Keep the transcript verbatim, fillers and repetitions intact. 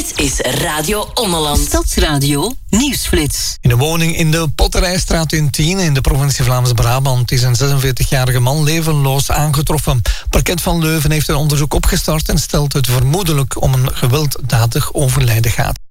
Dit is Radio Ommeland. Stadsradio Nieuwsflits. In een woning in de Potterijstraat in Tiene in de provincie Vlaams-Brabant is een zesenveertigjarige man levenloos aangetroffen. Parket van Leuven heeft een onderzoek opgestart en stelt het vermoedelijk om een gewelddadig overlijden gaat.